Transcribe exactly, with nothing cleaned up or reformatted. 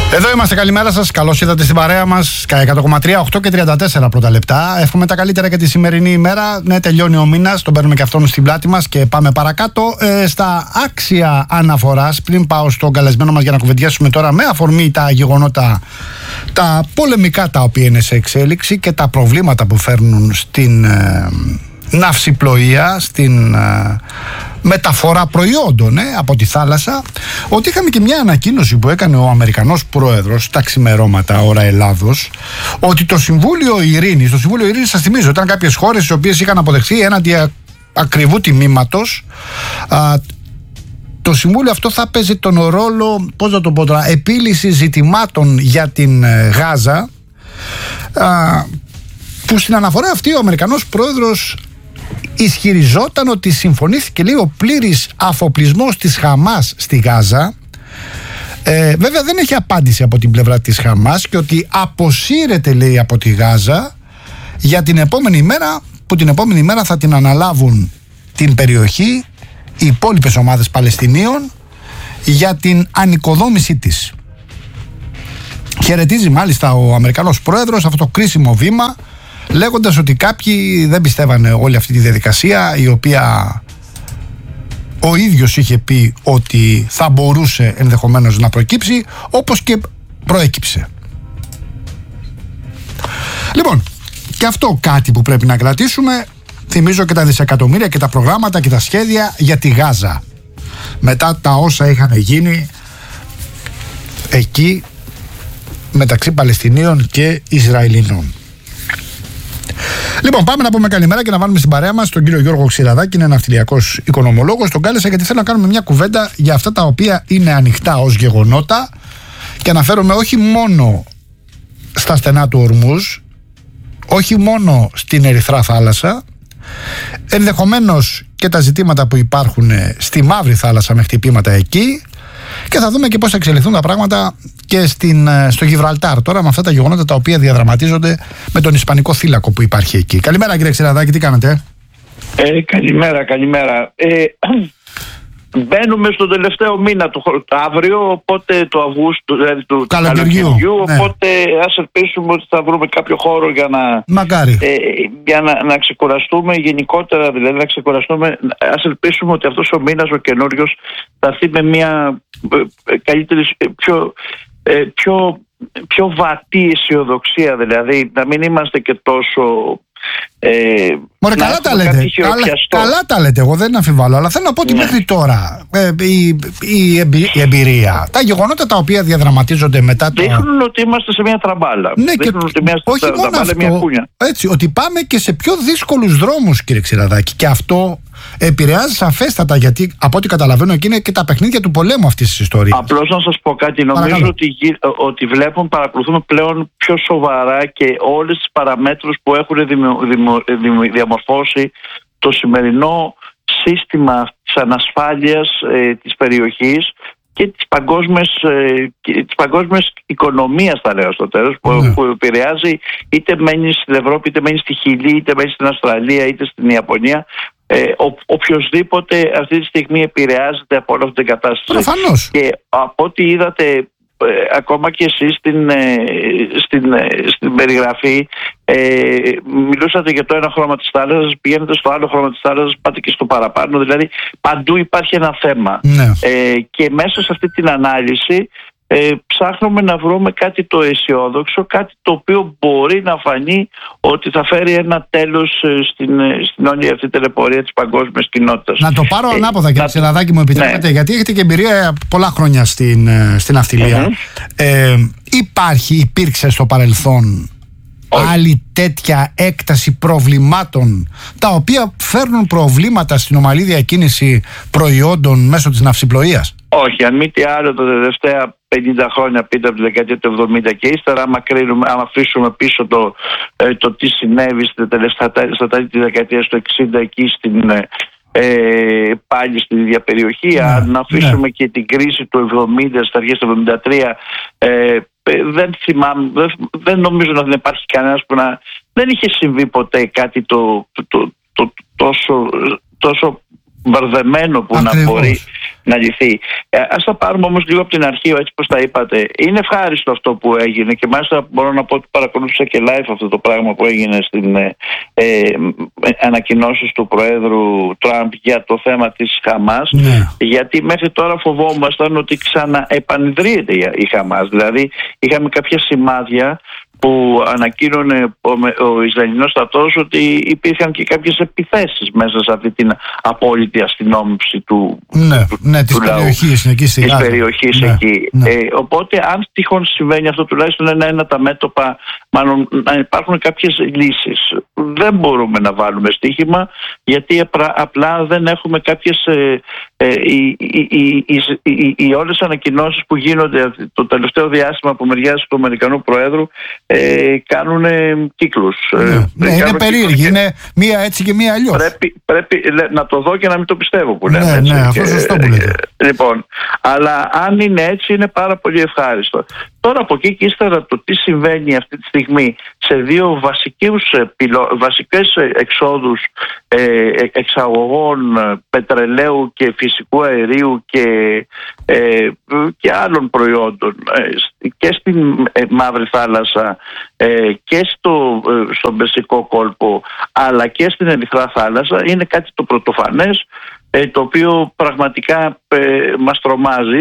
Εδώ είμαστε, καλημέρα σας. Καλώς ήρθατε στην παρέα μας. εκατό κόμμα τρία, οκτώ και τριάντα τέσσερα πρώτα λεπτά. Εύχομαι τα καλύτερα για τη σημερινή ημέρα. Ναι, τελειώνει ο μήνας, τον παίρνουμε και αυτόν στην πλάτη μας και πάμε παρακάτω. Ε, στα άξια αναφοράς, πριν πάω στον καλεσμένο μας για να κουβεντιάσουμε τώρα με αφορμή τα γεγονότα, τα πολεμικά τα οποία είναι σε εξέλιξη και τα προβλήματα που φέρνουν στην ε, ναυσιπλοεία, στην ε, μεταφορά προϊόντων ε, από τη θάλασσα, ότι είχαμε και μια ανακοίνωση που έκανε ο Αμερικανός πρόεδρος τα ξημερώματα ώρα Ελλάδος, ότι το Συμβούλιο Ειρήνης, το Συμβούλιο Ειρήνης, σας θυμίζω, ήταν κάποιες χώρες οι οποίες είχαν αποδεχθεί έναντι ακριβού τιμήματος. Α, το Συμβούλιο αυτό θα παίζει τον ρόλο, πώς να το πω τώρα, επίλυση ζητημάτων για την ε, Γάζα, α, που στην αναφορά αυτή ο Αμερικανός πρόεδρος ισχυριζόταν ότι συμφωνήθηκε, λέει, ο πλήρης αφοπλισμός της Χαμάς στη Γάζα. Ε, βέβαια δεν έχει απάντηση από την πλευρά της Χαμάς και ότι αποσύρεται, λέει, από τη Γάζα για την επόμενη μέρα, που την επόμενη μέρα θα την αναλάβουν την περιοχή οι υπόλοιπες ομάδες Παλαιστινίων για την ανοικοδόμησή της. Χαιρετίζει μάλιστα ο Αμερικανός πρόεδρος αυτό το κρίσιμο βήμα, λέγοντας ότι κάποιοι δεν πιστεύανε όλη αυτή τη διαδικασία, η οποία ο ίδιος είχε πει ότι θα μπορούσε ενδεχομένως να προκύψει, όπως και προέκυψε. Λοιπόν, και αυτό κάτι που πρέπει να κρατήσουμε. Θυμίζω και τα δισεκατομμύρια και τα προγράμματα και τα σχέδια για τη Γάζα, μετά τα όσα είχαν γίνει εκεί μεταξύ Παλαιστινίων και Ισραηλινών. Λοιπόν, πάμε να πούμε καλημέρα και να βάλουμε στην παρέα μας τον κύριο Γιώργο Ξηραδάκη, είναι ναυτιλιακός οικονομολόγος. Τον κάλεσα γιατί θέλω να κάνουμε μια κουβέντα για αυτά τα οποία είναι ανοιχτά ως γεγονότα και αναφέρομαι όχι μόνο στα στενά του Ορμούζ, όχι μόνο στην Ερυθρά Θάλασσα, ενδεχομένως και τα ζητήματα που υπάρχουν στη Μαύρη Θάλασσα με χτυπήματα εκεί, και θα δούμε και πώς θα εξελιχθούν τα πράγματα και στην, στο Γιβραλτάρ τώρα, με αυτά τα γεγονότα τα οποία διαδραματίζονται με τον Ισπανικό θύλακο που υπάρχει εκεί. Καλημέρα, κύριε Ξηραδάκη, τι κάνετε? Ε, καλημέρα, καλημέρα. Ε, μπαίνουμε στον τελευταίο μήνα του αύριο, οπότε του Αυγούστου, δηλαδή του καλοκαιριού, ναι. Οπότε ας ελπίσουμε ότι θα βρούμε κάποιο χώρο για να, Μακάρι. Ε, για να, να ξεκουραστούμε γενικότερα, δηλαδή να ξεκουραστούμε. Ας ελπίσουμε ότι αυτός ο μήνας ο καινούριος θα έρθει με μια ε, καλύτερη, πιο, ε, πιο, πιο βατή αισιοδοξία, δηλαδή να μην είμαστε και τόσο... Ε, Μωρέ, καλά τα λέτε. Καλά, καλά τα λέτε, εγώ δεν αμφιβάλλω. Αλλά θέλω να πω ότι ναι. μέχρι τώρα ε, η, η, εμπει, η εμπειρία, τα γεγονότα τα οποία διαδραματίζονται μετά το. Δείχνουν ότι είμαστε σε μια τραμπάλα. Ναι, Δείχνουν και ότι είμαστε όχι σε μόνο τραμπάλα, αυτό, μια κούνια. Έτσι, ότι πάμε και σε πιο δύσκολους δρόμους, κύριε Ξηραδάκη. Και αυτό επηρεάζει σαφέστατα, γιατί από ό,τι καταλαβαίνω εκεί είναι και τα παιχνίδια του πολέμου αυτής της ιστορίας. Απλώς να σας πω κάτι. Νομίζω ότι, ότι βλέπουν, παρακολουθούν πλέον πιο σοβαρά και όλες τις παραμέτρους που έχουν δημο, δημο, δημο, διαμορφώσει το σημερινό σύστημα της ανασφάλειας ε, της περιοχής και της παγκόσμιας, ε, της παγκόσμιας οικονομίας, θα λέω στο τέλος, που, mm. που επηρεάζει, είτε μένει στην Ευρώπη, είτε μένει στη Χιλή, είτε μένει στην Αυστραλία, είτε στην Ιαπωνία. Ε, ο, οποιοσδήποτε αυτή τη στιγμή επηρεάζεται από όλη αυτή την κατάσταση. Προφανώς. Και από ό,τι είδατε, ε, ακόμα και εσείς στην, ε, στην, ε, στην περιγραφή, ε, μιλούσατε για το ένα χρώμα της θάλασσας, πηγαίνετε στο άλλο χρώμα της θάλασσας, πάτε και στο παραπάνω, δηλαδή παντού υπάρχει ένα θέμα. Ναι. Ε, και μέσα σε αυτή την ανάλυση Ε, ψάχνουμε να βρούμε κάτι το αισιόδοξο, κάτι το οποίο μπορεί να φανεί ότι θα φέρει ένα τέλος ε, στην, ε, στην όλη αυτή τελεπορία της παγκόσμιας κοινότητας. Να το πάρω ε, ανάποδα, κύριε Ξηραδάκη, μου επιτρέπετε, ναι. γιατί έχετε και εμπειρία πολλά χρόνια στην, στην ναυτιλία. Mm-hmm. Ε, υπάρχει, υπήρξε στο παρελθόν Όχι. άλλη τέτοια έκταση προβλημάτων τα οποία φέρνουν προβλήματα στην ομαλή διακίνηση προϊόντων μέσω της ναυσιπλοείας? Όχι, αν μη τι άλλο, τα τελευταία πενήντα χρόνια, πείτε από τη δεκαετία του εβδομήντα και ύστερα, άμα, κρίνουμε, άμα αφήσουμε πίσω το, ε, το τι συνέβη στα τελευταία, στα τέλη της δεκαετίας του εξήντα εκεί στην, ε, πάλι στην ίδια περιοχή, ναι, αν αφήσουμε ναι. και την κρίση του εβδομήντα, στα αρχές του εβδομήντα τρία, ε, δεν θυμάμαι, δεν, δεν νομίζω να δεν υπάρχει κανένας που να δεν είχε συμβεί ποτέ κάτι το, το, το, το, το τόσο, τόσο μπερδεμένο που Ακριβώς. να μπορεί να λυθεί. Ε, ας τα πάρουμε όμως λίγο από την αρχή, έτσι πως τα είπατε. Είναι ευχάριστο αυτό που έγινε και μάλιστα μπορώ να πω ότι παρακολούθησα και live αυτό το πράγμα που έγινε στην ε, ε, ανακοινώσεις του Προέδρου Τραμπ για το θέμα της Χαμάς, ναι. Γιατί μέχρι τώρα φοβόμασταν ότι ξαναεπανειδρύεται η Χαμάς. Δηλαδή είχαμε κάποια σημάδια που ανακοίνωνε ο Ισραηλινός στρατός ότι υπήρχαν και κάποιες επιθέσεις μέσα σε αυτή την απόλυτη αστυνόμευση του, ναι, του, ναι, του της λαού, περιοχής, εκεί στη της περιοχής ναι, εκεί. Ναι. Ε, οπότε αν τυχόν συμβαίνει αυτό, τουλάχιστον ένα, ένα τα μέτωπα, μάλλον να υπάρχουν κάποιες λύσεις. Δεν μπορούμε να βάλουμε στοίχημα, γιατί απλά δεν έχουμε κάποιες ε, ε, οι, οι, οι, οι, οι, οι όλες οι ανακοινώσεις που γίνονται το τελευταίο διάστημα από μεριάς του Αμερικανού Προέδρου ε, κάνουν κύκλους. Ναι, ε, ναι, είναι περίεργη, είναι μία έτσι και μία αλλιώς. Πρέπει, πρέπει να το δω και να μην το πιστεύω που ναι, λέμε. Έτσι. Ναι, αυτό σωστό που λέτε. Ε, λοιπόν, αλλά αν είναι έτσι είναι πάρα πολύ ευχάριστο. Τώρα από εκεί και ύστερα το τι συμβαίνει αυτή τη στιγμή σε δύο βασικούς, βασικές εξόδους ε, εξαγωγών πετρελαίου και φυσικού αερίου και, ε, και άλλων προϊόντων ε, και στην ε, Μαύρη Θάλασσα ε, και στο, ε, στον Περσικό κόλπο αλλά και στην Ερυθρά Θάλασσα είναι κάτι το πρωτοφανές, ε, το οποίο πραγματικά ε, μας τρομάζει.